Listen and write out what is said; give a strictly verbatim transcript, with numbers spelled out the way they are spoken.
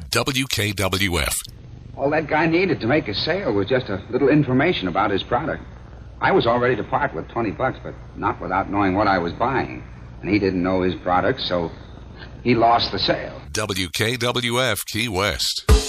W K W F. All that guy needed to make a sale was just a little information about his product. I was all ready to part with twenty bucks, but not without knowing what I was buying. And he didn't know his product, so he lost the sale. W K W F Key West.